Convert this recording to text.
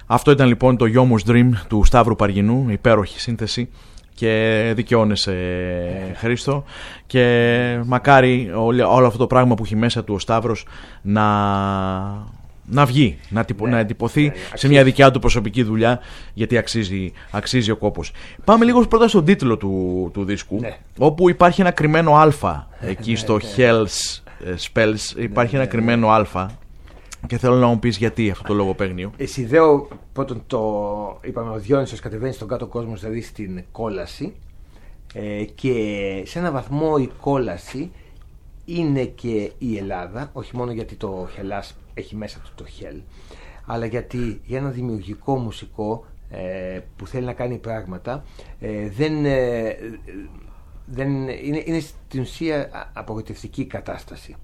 Αυτό ήταν λοιπόν το Yomus Dream του Σταύρου Παργινού, υπέροχη σύνθεση και δικαιώνεσαι, Χρήστο, και μακάρι όλο αυτό το πράγμα που έχει μέσα του ο Σταύρος να βγει, να εντυπωθεί σε μια δικιά του προσωπική δουλειά, γιατί αξίζει ο κόπος. Πάμε λίγο πρώτα στον τίτλο του δίσκου, όπου υπάρχει ένα κρυμμένο α εκεί στο Hell's Spells, υπάρχει ένα κρυμμένο α. Και θέλω να μου πεις γιατί αυτό το λογοπαίγνιο. Εσυδέω πρώτον είπαμε, ο Διόνυσος κατεβαίνει στον κάτω κόσμο, δηλαδή στην κόλαση, και σε έναν βαθμό η κόλαση είναι και η Ελλάδα, όχι μόνο γιατί το Hellas έχει μέσα του το Hell, αλλά γιατί για ένα δημιουργικό μουσικό που θέλει να κάνει πράγματα, είναι στην ουσία απογοητευτική κατάσταση.